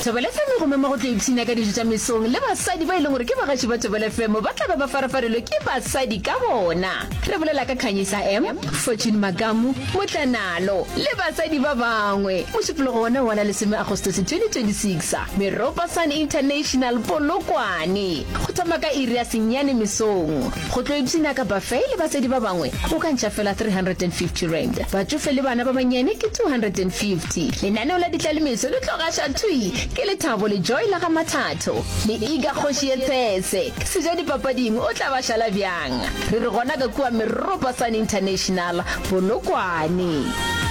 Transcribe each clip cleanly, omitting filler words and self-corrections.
Thobela FM go mema go tla ipsina ka dijo tša mesong le basadi ba ile gore ke bagaši ba Thobela FM ba tla ba farafarelwe ke basadi ka bona. Re bolela ka Khanyisa M, Fortune Magamu, Motlanalo le basadi ba bangwe. Mošupologo ona wana le 10 Agostose 2026. Meropa Sun International Polokwane. Go tsamaya ka iri ya senyane mesong. Go tlo ipsina ka buffet le basadi ba bangwe. O ka ntšha fela 350 rand. Batsofe le bana ba banyane ke 250. Lenaneo la ditlalemeso le tlo gaša thui ke le Thabo le Joy la ga Mathatho le Iga Khoshi Etsese se ja dipapading o tla ba shala bjang re re gona ka kua Meropa Sun International Polokwane.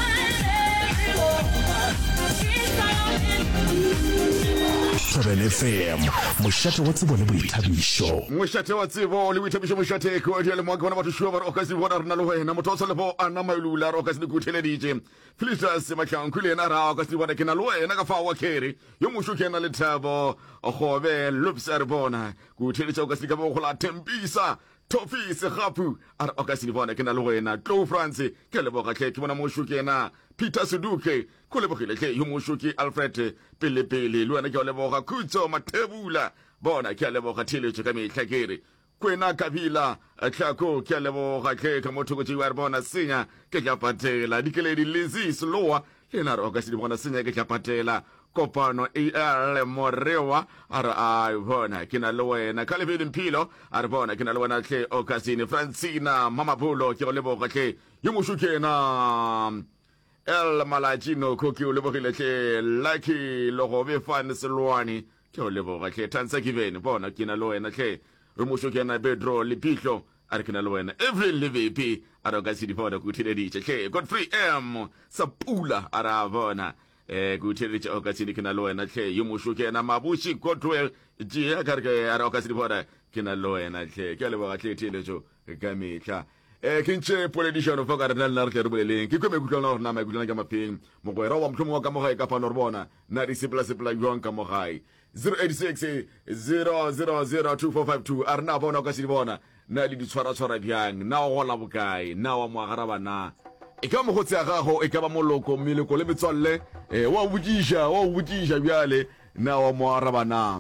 Thobela FM mošate wa tsebo le boithabišo mošate wa tsebo le boithabišo mošate ko di le mo ka bona batho shwa ba o ka se bona rena le wena motho tsa le bo ana mailula ro ka se kutheleditše Philippus Matlhankule ena ra ka se bona ke na le wena ka fa wa kere yo mosho ke na le Thabo gobe lupsa re bona kutheletša ka se ka bo go la Tempisa Tofisi Gapu ara o ka se bona ke na le wena Tlo France ke le boga ke bona mosho ke na Peter Suduke ko le bogile ke yo mosho ke Alfred pele le wena ke le boga Khutso Mathebula bona ke le boga Thiletšo ka metlhakere kwena Kabila Tlhako ke le boga ke ka motho go tšiwa re bona senya ke tla patela dikeledi Lizis Loa lena ro ka se bona senya ke tla patela kopano le morewa ara a bona ke na le wena ka le Mpilo ara bona ke na le wena tle o ka sine Francina Mamabulo ke le boga ke yo mosho ke na El Malachino koki o lebogile ke Lucky Logobe Fan Selwani ke o leboga ke Tansa Given bona ke na le wena ke re mosho ke na Pedro Lipihlo a re ke na le wena every LVP a re ka se di bona go thileditše ke Godfrey M Sapula a ra bona go thileditše o ka se di ke na le wena ke yo mosho ke na Mabushi Godwell je ka re a re ka se di bona ke na le wena ke leboga ke thiletšo ka metla ke ntše poledišano fa ka re na le na re tle re boleleng ke kwe mekutlwana gore na mekutlwana ka mapheng mogwera wa motlhomo wa ka mogae ka fano re bona na di sepela jwang ka mogae 086 000 2452 a re na bona o ka se di bona na le ditshwaratshwara bjang na o gola bokae na wa moagaraba na e ka mogotse ya gago e ka ba moloko meleko le metswalle wa o bokiša bjale na wa moagaraba na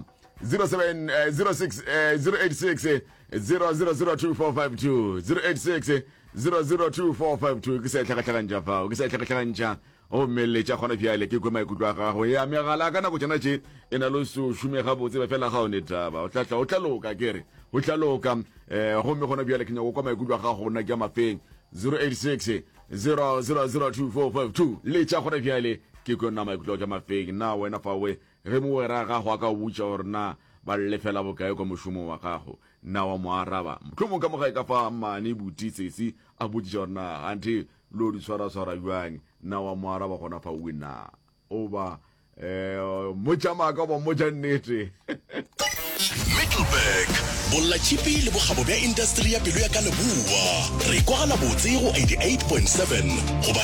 086 0002452 086 0022452 ke sa tlhakatlhakantša fao ke sa tlhakatlhakantša o mmeletša gona bjale ke kwe maikutlo a gago ya megala ka nako tšana tše e na le so šomega botse ba fela ga o netaba o tlaloka kere o tlaloka gomme gona bjale ke nyako kwa maikutlo a gago gona ke a mafeng 086 0002452 letša gona bjale ke kwe na maikutlo ka mafeng na wena fawe ge mogwera gago a ka o botša gore na ba lefela bokae kwa mošomo wa gago na wa moaraba mohlomong ka mogae ka fa mane botitsesi a botsiša gore na gante lo di tshwara jwang na wa moaraba gona fa wena o ba motšamaka ba motša nnete Middleburg bolla chipi le bogabo bja industry ya pelo ya ka lebua re kwagala botse go 88.7 goba